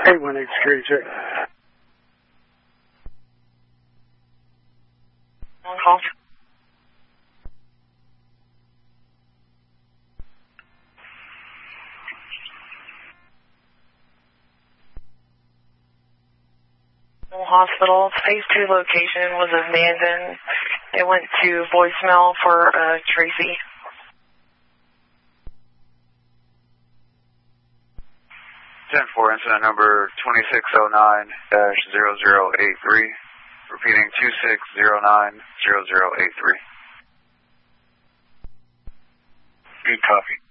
818 security check. On call. Hospital, phase 2 location was abandoned. It went to voicemail for Tracy. 10-4, incident number 2609-0083. Repeating 2609-0083. Good copy.